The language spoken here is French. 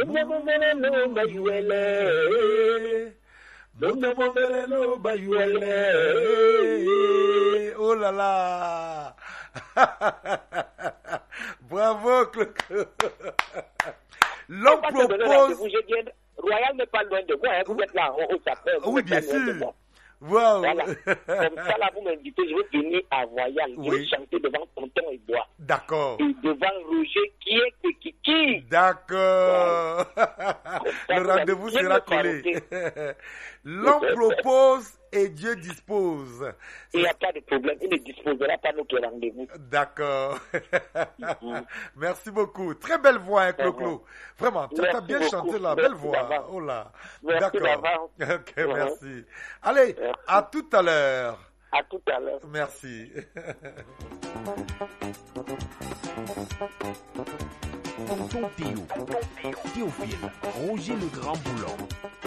Oh là là. Bravo, Clo-Clo. L'homme propose... Royal n'est pas loin de moi, vous êtes là, on s'appelle. Oui, bien sûr. Wow. Voilà. Comme ça, là, vous m'invitez, je vais venir à Royal. Je vais chanter devant Tonton et Bois. D'accord. Et devant Roger, qui est Kiki. D'accord. Le rendez-vous sera collé. L'homme propose et Dieu dispose. Il n'y a pas de problème, il ne disposera pas notre rendez-vous. D'accord. Merci beaucoup. Très belle voix, hein, Clo-Clo. Vraiment, tu as bien chanté là. Belle voix. Oh là. D'accord. Ok, merci. Allez, à tout à l'heure. À tout à l'heure. Merci. Tonton Théo, Théophile, Roger le Grand Boulon.